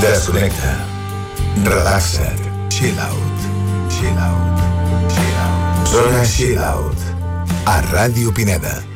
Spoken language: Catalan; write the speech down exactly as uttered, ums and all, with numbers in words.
Desconnecta. Relaxa't. Chill out. Chill out. Chill out. Zona Chill Out. A Ràdio Pineda.